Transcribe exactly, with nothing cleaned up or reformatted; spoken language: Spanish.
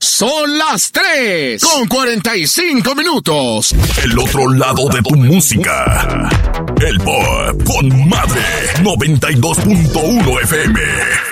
Son las tres con cuarenta y cinco minutos. El otro lado de tu música. El Pop con Madre noventa y dos punto uno F M.